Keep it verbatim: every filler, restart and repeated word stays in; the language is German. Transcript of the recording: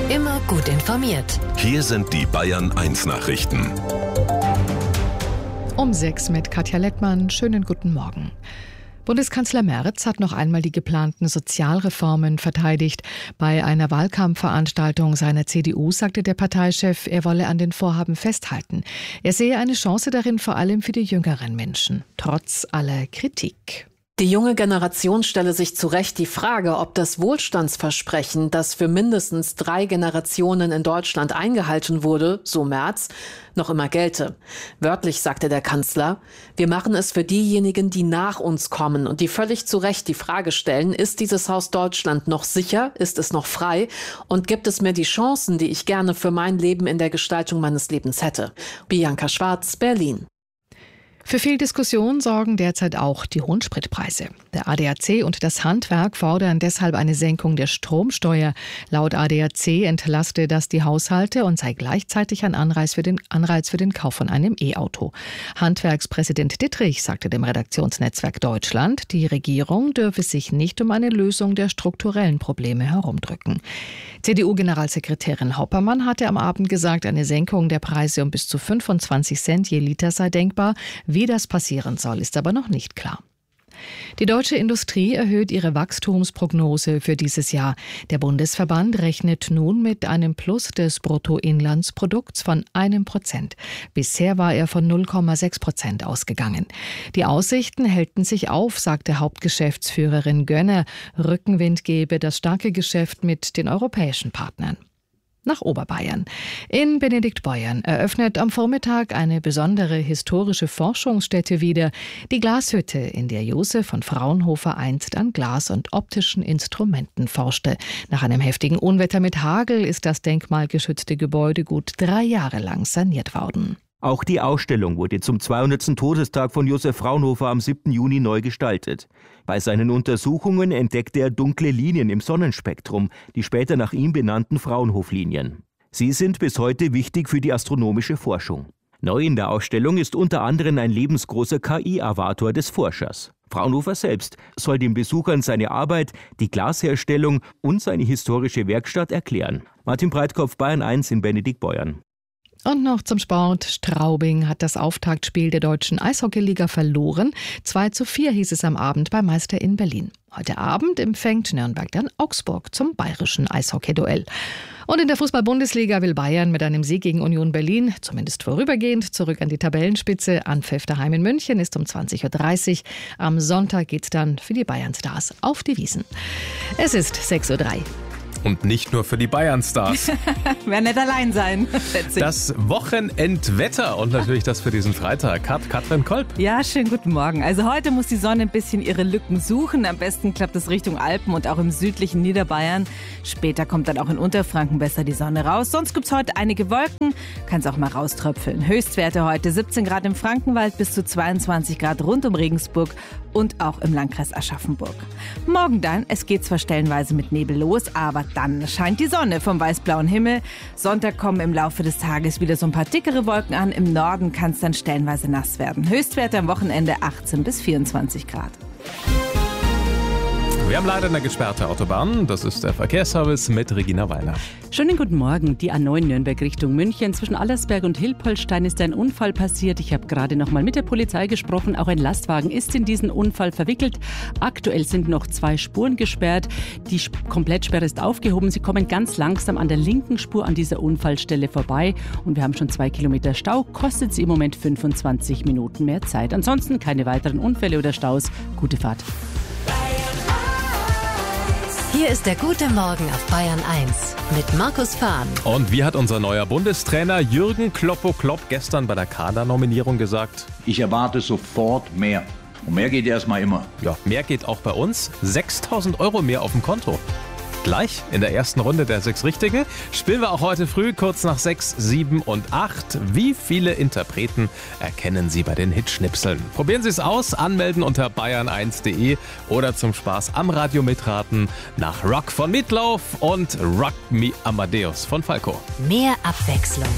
Immer gut informiert. Hier sind die Bayern eins Nachrichten. Um sechs mit Katja Lettmann. Schönen guten Morgen. Bundeskanzler Merz hat noch einmal die geplanten Sozialreformen verteidigt. Bei einer Wahlkampfveranstaltung seiner C D U sagte der Parteichef, er wolle an den Vorhaben festhalten. Er sehe eine Chance darin, vor allem für die jüngeren Menschen, trotz aller Kritik. Die junge Generation stelle sich zu Recht die Frage, ob das Wohlstandsversprechen, das für mindestens drei Generationen in Deutschland eingehalten wurde, so Merz, noch immer gelte. Wörtlich sagte der Kanzler, wir machen es für diejenigen, die nach uns kommen und die völlig zu Recht die Frage stellen, ist dieses Haus Deutschland noch sicher, ist es noch frei und gibt es mir die Chancen, die ich gerne für mein Leben in der Gestaltung meines Lebens hätte. Bianca Schwarz, Berlin. Für viel Diskussion sorgen derzeit auch die hohen Spritpreise. Der A D A C und das Handwerk fordern deshalb eine Senkung der Stromsteuer. Laut A D A C entlaste das die Haushalte und sei gleichzeitig ein Anreiz für den, Anreiz für den Kauf von einem E-Auto. Handwerkspräsident Dittrich sagte dem Redaktionsnetzwerk Deutschland, die Regierung dürfe sich nicht um eine Lösung der strukturellen Probleme herumdrücken. C D U-Generalsekretärin Hoppermann hatte am Abend gesagt, eine Senkung der Preise um bis zu fünfundzwanzig Cent je Liter sei denkbar. Wie das passieren soll, ist aber noch nicht klar. Die deutsche Industrie erhöht ihre Wachstumsprognose für dieses Jahr. Der Bundesverband rechnet nun mit einem Plus des Bruttoinlandsprodukts von einem Prozent. Bisher war er von null Komma sechs Prozent ausgegangen. Die Aussichten hellten sich auf, sagte Hauptgeschäftsführerin Gönner. Rückenwind gebe das starke Geschäft mit den europäischen Partnern. Nach Oberbayern. In Benediktbeuern eröffnet am Vormittag eine besondere historische Forschungsstätte wieder, die Glashütte, in der Josef von Fraunhofer einst an Glas und optischen Instrumenten forschte. Nach einem heftigen Unwetter mit Hagel ist das denkmalgeschützte Gebäude gut drei Jahre lang saniert worden. Auch die Ausstellung wurde zum zweihundertsten Todestag von Josef Fraunhofer am siebten Juni neu gestaltet. Bei seinen Untersuchungen entdeckte er dunkle Linien im Sonnenspektrum, die später nach ihm benannten Fraunhof-Linien. Sie sind bis heute wichtig für die astronomische Forschung. Neu in der Ausstellung ist unter anderem ein lebensgroßer K I-Avatar des Forschers. Fraunhofer selbst soll den Besuchern seine Arbeit, die Glasherstellung und seine historische Werkstatt erklären. Martin Breitkopf, Bayern eins in Benediktbeuern. Und noch zum Sport. Straubing hat das Auftaktspiel der deutschen Eishockeyliga verloren. zwei zu vier hieß es am Abend beim Meister in Berlin. Heute Abend empfängt Nürnberg dann Augsburg zum bayerischen Eishockeyduell. Und in der Fußball-Bundesliga will Bayern mit einem Sieg gegen Union Berlin, zumindest vorübergehend, zurück an die Tabellenspitze. Anpfiff daheim in München ist um zwanzig Uhr dreißig. Am Sonntag geht's dann für die Bayern-Stars auf die Wiesn. Es ist sechs Uhr drei. Und nicht nur für die Bayern-Stars. Wer nicht allein sein. Das Wochenendwetter und natürlich das für diesen Freitag hat Katrin Kolb. Ja, schönen guten Morgen. Also heute muss die Sonne ein bisschen ihre Lücken suchen. Am besten klappt es Richtung Alpen und auch im südlichen Niederbayern. Später kommt dann auch in Unterfranken besser die Sonne raus. Sonst gibt es heute einige Wolken, kann es auch mal rauströpfeln. Höchstwerte heute siebzehn Grad im Frankenwald bis zu zweiundzwanzig Grad rund um Regensburg und auch im Landkreis Aschaffenburg. Morgen dann, es geht zwar stellenweise mit Nebel los, aber dann scheint die Sonne vom weißblauen Himmel. Sonntag kommen im Laufe des Tages wieder so ein paar dickere Wolken an. Im Norden kann es dann stellenweise nass werden. Höchstwerte am Wochenende achtzehn bis vierundzwanzig Grad. Wir haben leider eine gesperrte Autobahn. Das ist der Verkehrsservice mit Regina Weiner. Schönen guten Morgen. Die A neun Nürnberg Richtung München. Zwischen Allersberg und Hilpoltstein ist ein Unfall passiert. Ich habe gerade noch mal mit der Polizei gesprochen. Auch ein Lastwagen ist in diesen Unfall verwickelt. Aktuell sind noch zwei Spuren gesperrt. Die Komplettsperre ist aufgehoben. Sie kommen ganz langsam an der linken Spur an dieser Unfallstelle vorbei. Und wir haben schon zwei Kilometer Stau. Kostet sie im Moment fünfundzwanzig Minuten mehr Zeit. Ansonsten keine weiteren Unfälle oder Staus. Gute Fahrt. Hier ist der gute Morgen auf Bayern eins mit Markus Fahn. Und wie hat unser neuer Bundestrainer Jürgen Kloppo-Klopp gestern bei der Kadernominierung gesagt? Ich erwarte sofort mehr. Und mehr geht erstmal immer. Ja, mehr geht auch bei uns. sechstausend Euro mehr auf dem Konto. Gleich in der ersten Runde der sechs Richtigen spielen wir auch heute früh kurz nach sechs, sieben und acht. Wie viele Interpreten erkennen Sie bei den Hitschnipseln? Probieren Sie es aus, anmelden unter bayern eins punkt de oder zum Spaß am Radio mitraten nach Rock von Meatloaf und Rock Me Amadeus von Falco. Mehr Abwechslung